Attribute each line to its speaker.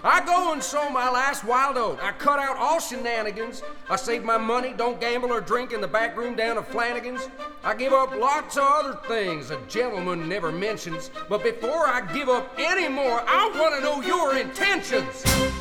Speaker 1: I go and sow my last wild oat. I cut out all shenanigans. I save my money, don't gamble or drink in the back room down at Flanagan's. I give up lots of other things a gentleman never mentions. But before I give up any more, I want to know your intentions.